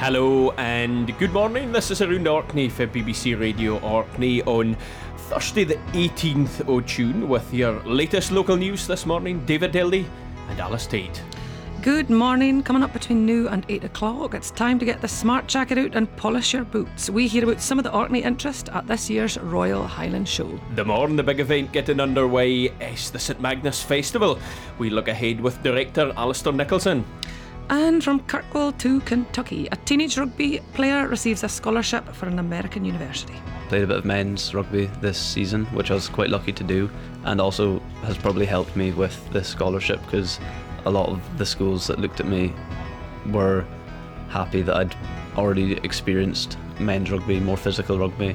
Hello and good morning. This is Around Orkney for BBC Radio Orkney on Thursday the 18th of June with your latest local news this morning. David Hildy and Alice Tate. Good morning. Coming up between now and 8 o'clock, it's time to get the smart jacket out and polish your boots. We hear about some of the Orkney interest at this year's Royal Highland Show. The morning, the big event getting underway is the St Magnus Festival. We look ahead with director Alistair Nicholson. And from Kirkwall to Kentucky, a teenage rugby player receives a scholarship for an American university. Played a bit of men's rugby this season, which I was quite lucky to do, and also has probably helped me with this scholarship because a lot of the schools that looked at me were happy that I'd already experienced men's rugby, more physical rugby.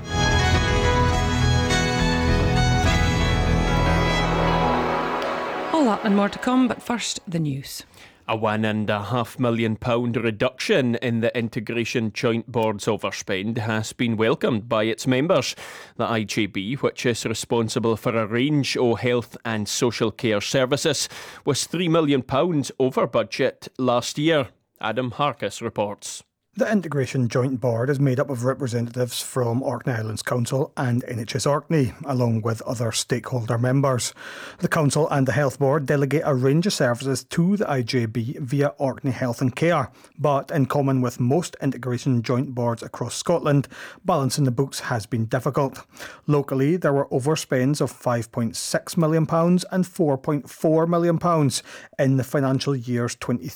All that and more to come, but first, the news. A £1.5 million reduction in the Integration Joint Board's overspend has been welcomed by its members. The IJB, which is responsible for a range of health and social care services, was £3 million over budget last year. Adam Harkis reports. The Integration Joint Board is made up of representatives from Orkney Islands Council and NHS Orkney, along with other stakeholder members. The Council and the Health Board delegate a range of services to the IJB via Orkney Health and Care, but in common with most Integration Joint Boards across Scotland, balancing the books has been difficult. Locally, there were overspends of £5.6 million and £4.4 million in the financial years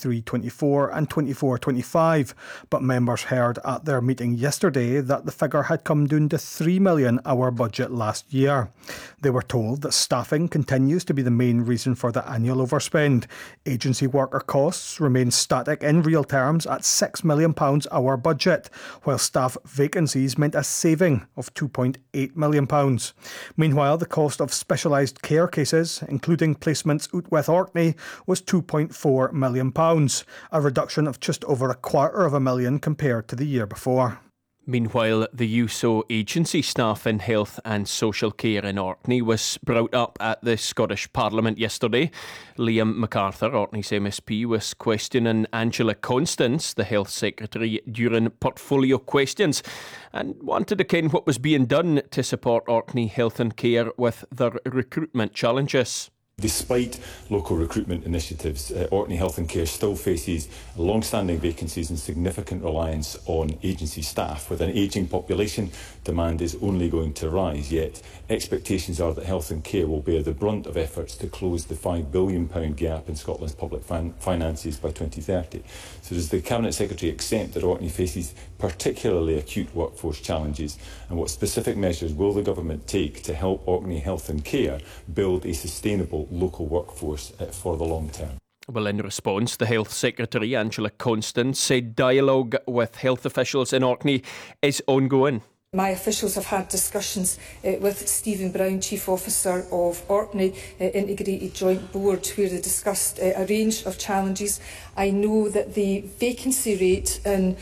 23-24 and 24-25, but members heard at their meeting yesterday that the figure had come down to £3 million our budget last year. They were told that staffing continues to be the main reason for the annual overspend. Agency worker costs remain static in real terms at £6 million our budget, while staff vacancies meant a saving of £2.8 million. Meanwhile, the cost of specialised care cases, including placements out with Orkney, was £2.4 million, a reduction of just over £250,000 compared to the year before. Meanwhile, the use of agency staff in health and social care in Orkney was brought up at the Scottish Parliament yesterday. Liam MacArthur, Orkney's MSP, was questioning Angela Constance, the Health Secretary, during portfolio questions and wanted to ken what was being done to support Orkney Health and Care with their recruitment challenges. Despite local recruitment initiatives, Orkney Health and Care still faces long-standing vacancies and significant reliance on agency staff. With an ageing population, demand is only going to rise, yet expectations are that Health and Care will bear the brunt of efforts to close the £5 billion gap in Scotland's public finances by 2030. So does the Cabinet Secretary accept that Orkney faces particularly acute workforce challenges, and what specific measures will the Government take to help Orkney Health and Care build a sustainable local workforce for the long term? Well, in response, the Health Secretary, Angela Constance, said dialogue with health officials in Orkney is ongoing. My officials have had discussions with Stephen Brown, Chief Officer of Orkney Integrated Joint Board, where they discussed a range of challenges. I know that the vacancy rate in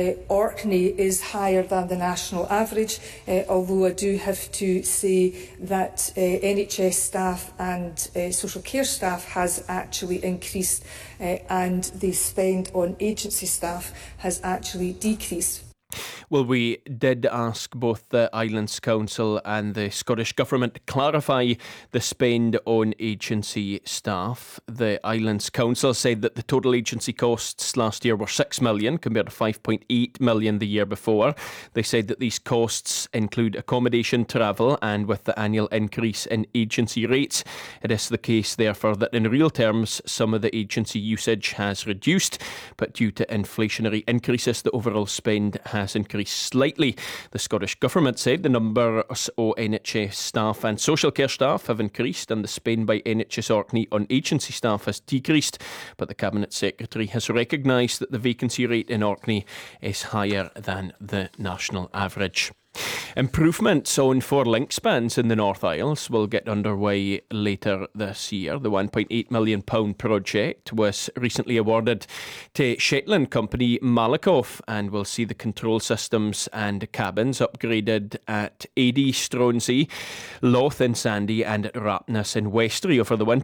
Orkney is higher than the national average, although I do have to say that NHS staff and social care staff has actually increased and the spend on agency staff has actually decreased. Well, we did ask both the Islands Council and the Scottish Government to clarify the spend on agency staff. The Islands Council said that the total agency costs last year were £6 million compared to £5.8 million the year before. They said that these costs include accommodation, travel, and with the annual increase in agency rates, it is the case, therefore, that in real terms some of the agency usage has reduced, but due to inflationary increases, the overall spend has increased slightly. The Scottish Government said the numbers of NHS staff and social care staff have increased and the spend by NHS Orkney on agency staff has decreased, but the Cabinet Secretary has recognised that the vacancy rate in Orkney is higher than the national average. Improvements on 4 link spans in the North Isles will get underway later this year. The £1.8 million project was recently awarded to Shetland company Malakoff and will see the control systems and cabins upgraded at Ady, Stronsay, Loth in Sandy and at Rapness in Westray over the winter.